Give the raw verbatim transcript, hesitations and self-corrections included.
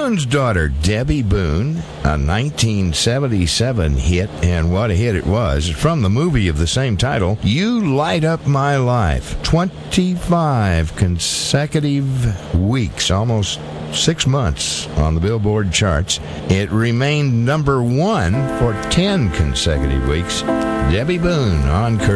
Boone's daughter, Debbie Boone, a nineteen seventy-seven hit, and what a hit it was, from the movie of the same title, You Light Up My Life. twenty-five consecutive weeks, almost six months on the Billboard charts. It remained number one for ten consecutive weeks. Debbie Boone on